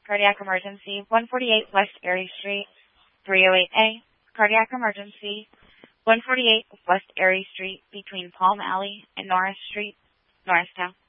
Cardiac emergency, 148 West Erie Street, 308A. Cardiac emergency, 148 West Erie Street between Palm Alley and Norris Street, Norristown.